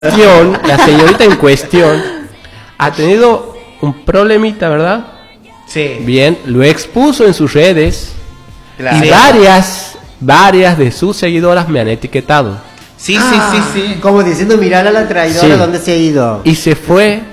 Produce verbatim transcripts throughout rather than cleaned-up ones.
cuestión, la señorita en cuestión ha tenido un problemita, ¿verdad? Sí. Bien, lo expuso en sus redes. Claro. Y varias, varias de sus seguidoras me han etiquetado. Sí, Ah, sí, sí, sí. Como diciendo, mirá a la traidora, Sí. ¿dónde se ha ido? Y se fue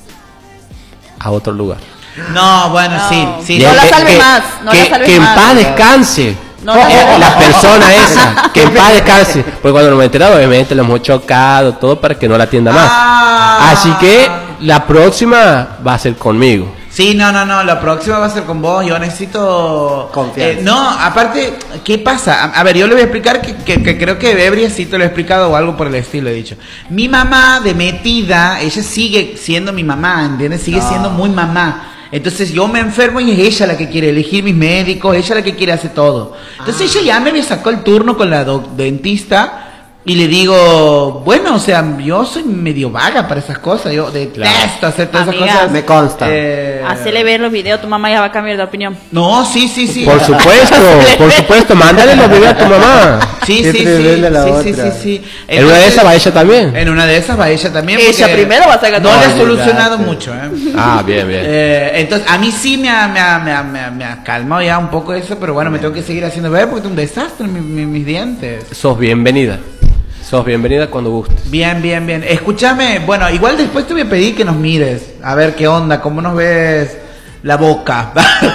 a otro lugar. No, bueno, No. sí, sí. No Bien, la que- salve que- más, no que, la salve que en más. paz descanse. No la Eh, salve la más. persona esa, que en paz descanse. Porque cuando nos hemos enterado, obviamente lo hemos chocado, todo para que no la atienda más. Ah. Así que la próxima va a ser conmigo. Sí, no, no, no, la próxima va a ser con vos, yo necesito... Confianza. Eh, no, aparte, ¿qué pasa? A, a ver, yo le voy a explicar que, que, que creo que Bebria sí te lo he explicado o algo por el estilo, he dicho. Mi mamá de metida, ella sigue siendo mi mamá, ¿entiendes? Sigue Ah. siendo muy mamá. Entonces yo me enfermo y es ella la que quiere elegir mis médicos, ella la que quiere hacer todo. Entonces Ah. ella ya me había sacado el turno con la doc- dentista. Y le digo, bueno, o sea, yo soy medio vaga para esas cosas, yo detesto hacer todas esas Amiga, cosas. me consta. Eh, Hacele ver los videos, tu mamá ya va a cambiar de opinión. No, sí, sí, sí. Por supuesto, por supuesto, mándale los videos a tu mamá. Sí, Qué sí, sí, tremenda la sí, sí, otra. sí, sí. En una de esas va ella también. En una de esas va ella también. Ella porque primero va a sacar No todo. le ha Olvídate. solucionado mucho, ¿eh? Ah, bien, bien. Eh, entonces, a mí sí me ha, me, ha, me, ha, me, ha, me ha calmado ya un poco eso, pero bueno, me tengo que seguir haciendo ver porque es un desastre mi, mi- mis dientes. Sos bienvenida. Sos bienvenida cuando gustes. Bien, bien, bien. Escúchame, bueno, igual después te voy a pedir que nos mires, a ver qué onda, cómo nos ves la boca.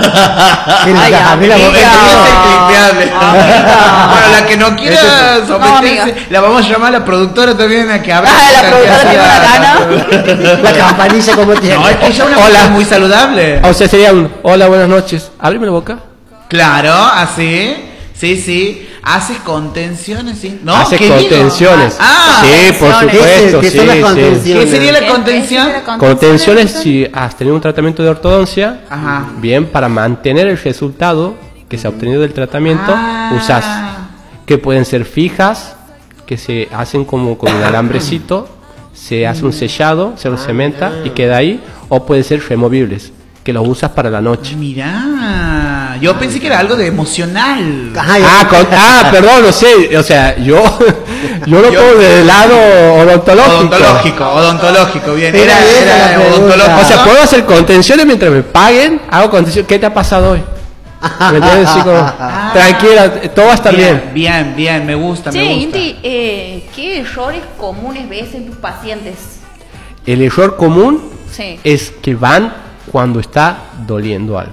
Ay, Ay, a mí la amiga. boca- Es clipeable. Amiga. Bueno, la que no quiera Eso No, someterse, amiga. la vamos a llamar a la productora también a que hable. Ah, la que productora hacía- tiene una gana. La campanilla como tiene. No, es que ella es una Hola. mujer muy saludable. O sea, sería un hola, buenas noches. Ábreme la boca. Claro, así. Sí, sí. Haces contenciones, sí. No, Hace ¿qué digo? contenciones. Ah, sí, por contenciones. supuesto. ¿Qué sí, son las sí. contenciones? ¿qué sería la ¿Qué- contención? qué sería la Contenciones si has tenido un tratamiento de ortodoncia, Ajá. bien, para mantener el resultado que se ha obtenido del tratamiento, Ah. usas que pueden ser fijas, que se hacen como con un alambrecito, se hace un sellado, se lo cementa y queda ahí, o pueden ser removibles, que los usas para la noche. Mirá, yo pensé que era algo de emocional. Ay, Ah, con- ah, perdón, no sé, o sea, yo, yo lo Yo- pongo del lado odontológico. Odontológico, odontológico, bien. Era Era, esa la era pregunta. odontológico. O sea, puedo hacer contenciones mientras me paguen, hago contención. ¿Qué te ha pasado hoy? ¿Me entiendes? Así como, Ah. tranquila, todo va a estar bien. Bien, bien, me gusta, Che, me gusta. Inti, eh, ¿qué errores comunes ves en tus pacientes? El error común Sí. es que van cuando está doliendo algo.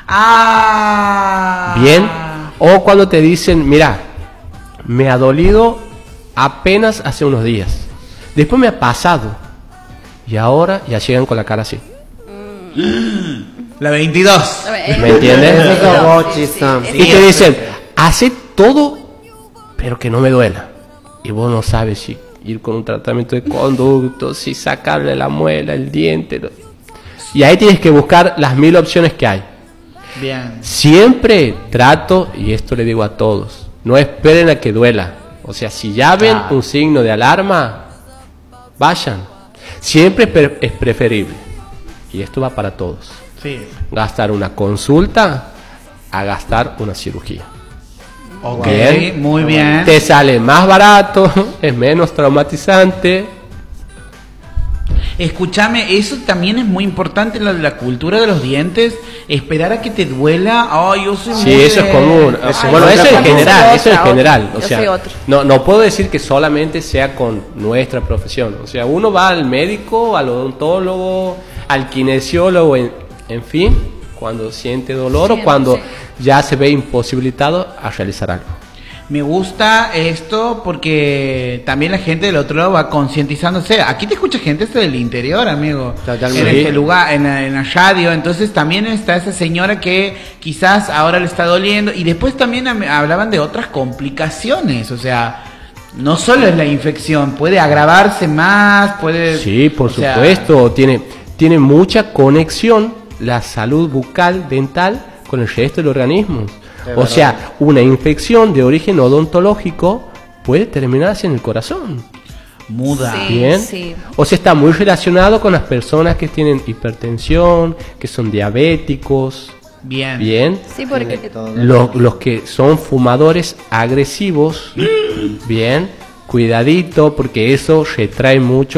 Ah. Bien. O cuando te dicen, mira, me ha dolido apenas hace unos días. Después me ha pasado. Y ahora ya llegan con la cara así. La veintidós. ¿Me entiendes? Esos son bochis, son. Sí, Y sí. te dicen, hace todo, pero que no me duela. Y vos no sabes si ir con un tratamiento de conducto, si sacarle la muela, el diente. lo- Y ahí tienes que buscar las mil opciones que hay. Bien. Siempre trato, y esto le digo a todos, no esperen a que duela. O sea, si ya ven Claro. un signo de alarma, vayan. Siempre es pre- es preferible, y esto va para todos, Sí. gastar una consulta a gastar una cirugía. Ok, Bien. muy bien. Te sale más barato, es menos traumatizante. Escúchame, eso también es muy importante en la, la cultura de los dientes. Esperar a que te duela. Ay, yo soy Sí, muy eso de- es común. O Ay, sea, bueno, otra eso en cosa. general, eso en otra, general. otra. O Yo soy sea, otra. no, no puedo decir que solamente sea con nuestra profesión. O sea, uno va al médico, al odontólogo, al kinesiólogo, en, en fin, cuando siente dolor Sí, o cuando sí. ya se ve imposibilitado a realizar algo. Me gusta esto porque también la gente del otro lado va concientizándose. Aquí te escucha gente hasta del interior, amigo. Totalmente. En este lugar, en la, en la radio. Entonces también está esa señora que quizás ahora le está doliendo. Y después también am- hablaban de otras complicaciones. O sea, no solo es la infección, puede agravarse más, puede... Sí, por o sea, supuesto, tiene, tiene mucha conexión la salud bucal, dental, con el resto del organismo. Es O verdad. sea, una infección de origen odontológico puede terminarse en el corazón. muda. Sí. Bien. sí. O sea, está muy relacionado con las personas que tienen hipertensión, que son diabéticos. Bien. Bien. Sí, porque Todo. Los, los que son fumadores agresivos, bien, cuidadito porque eso retrae mucho